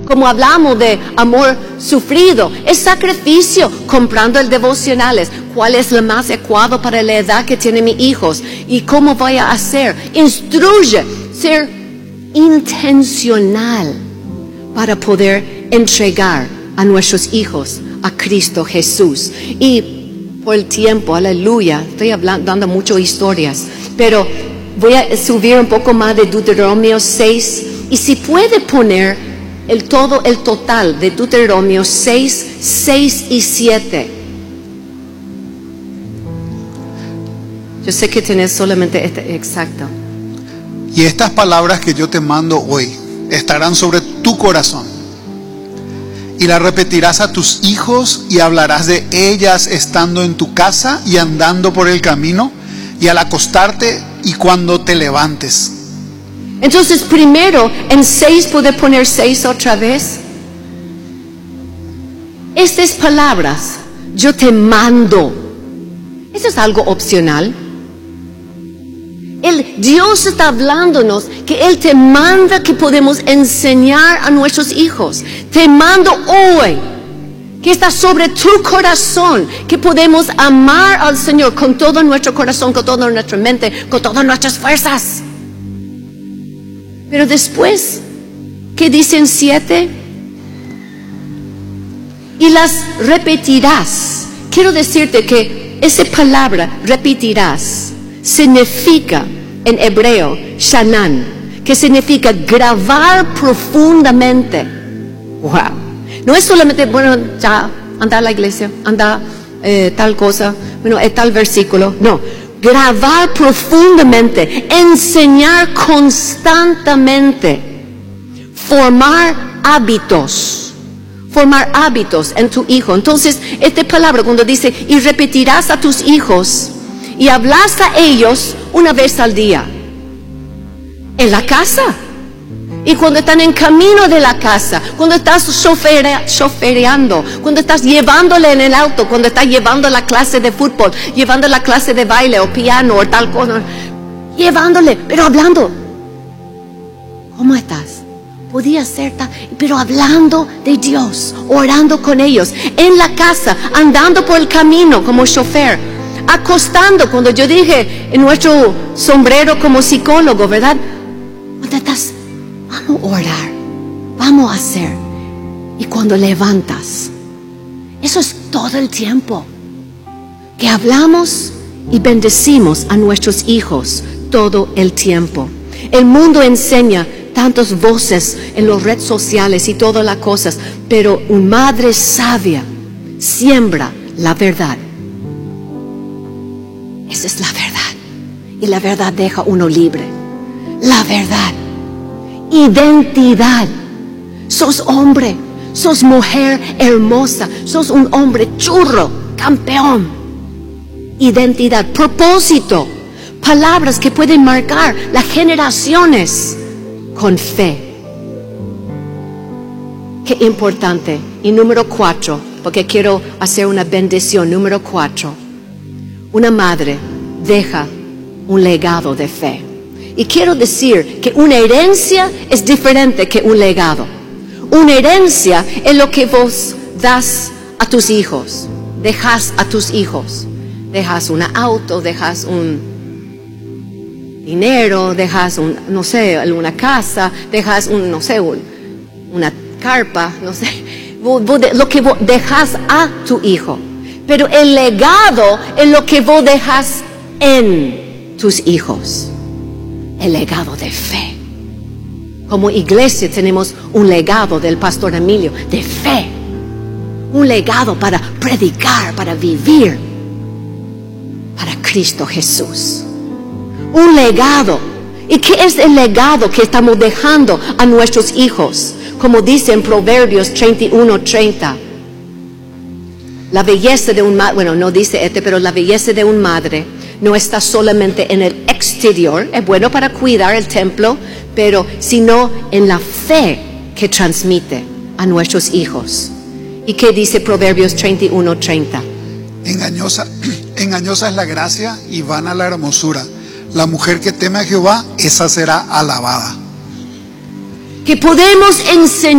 Como hablamos de amor sufrido, es sacrificio comprando el devocionales. ¿Cuál es lo más adecuado para la edad que tienen mis hijos? ¿Y cómo voy a hacer? Instruye, ser intencional para poder entregar a nuestros hijos a Cristo Jesús. Y por el tiempo, aleluya, estoy dando muchas historias, pero voy a subir un poco más de Deuteronomio 6. Y si puede poner el total de Deuteronomio 6, 6 y 7. Yo sé que tienes solamente exacto. Y estas palabras que yo te mando hoy estarán sobre tu corazón. Y las repetirás a tus hijos y hablarás de ellas estando en tu casa y andando por el camino y al acostarte y cuando te levantes. Entonces primero en 6 puede poner 6 otra vez. Estas palabras, yo te mando. Eso es algo opcional. Dios está hablándonos que Él te manda que podemos enseñar a nuestros hijos. Te mando hoy que está sobre tu corazón, que podemos amar al Señor con todo nuestro corazón, con toda nuestra mente, con todas nuestras fuerzas. Pero después, ¿qué dicen 7? Y las repetirás. Quiero decirte que esa palabra, repetirás, significa en hebreo, shanan, que significa grabar profundamente. Wow. No es solamente, bueno, ya, anda a la iglesia, anda tal cosa, bueno, tal versículo. No, grabar profundamente, enseñar constantemente, formar hábitos en tu hijo. Entonces, esta palabra cuando dice, y repetirás a tus hijos, y hablas a ellos una vez al día, en la casa, y cuando están en camino de la casa, cuando estás chofereando, cuando estás llevándole en el auto, cuando estás llevando la clase de fútbol, llevando la clase de baile o piano o tal cosa, llevándole, pero hablando. ¿Cómo estás? Podía ser tal, pero hablando de Dios, orando con ellos, en la casa, andando por el camino como chofer, acostando, cuando yo dije en nuestro sombrero como psicólogo, ¿verdad? Cuando estás, vamos a orar, vamos a hacer. Y cuando levantas, eso es todo el tiempo que hablamos y bendecimos a nuestros hijos todo el tiempo. El mundo enseña tantas voces en las redes sociales y todas las cosas, pero una madre sabia siembra la verdad. Esa es la verdad. Y la verdad deja uno libre. La verdad. Identidad. Sos hombre. Sos mujer hermosa. Sos un hombre churro. Campeón. Identidad. Propósito. Palabras que pueden marcar las generaciones con fe. Qué importante. Y número 4, porque quiero hacer una bendición. Número 4. Una madre deja un legado de fe. Y quiero decir que una herencia es diferente que un legado. Una herencia es lo que vos das a tus hijos. Dejas a tus hijos. Dejas un auto, dejas un dinero, dejas no sé, una casa, dejas una carpa, no sé. Lo que vos dejas a tu hijo. Pero el legado es lo que vos dejas en tus hijos. El legado de fe. Como iglesia tenemos un legado del pastor Emilio de fe. Un legado para predicar, para vivir para Cristo Jesús. Un legado. ¿Y qué es el legado que estamos dejando a nuestros hijos? Como dice en Proverbios 31:30. La belleza de un madre, bueno, no dice pero la belleza de un madre no está solamente en el exterior, es bueno para cuidar el templo, pero sino en la fe que transmite a nuestros hijos. ¿Y qué dice Proverbios 31:30? Engañosa es la gracia y vana la hermosura. La mujer que teme a Jehová, esa será alabada. Que podemos enseñar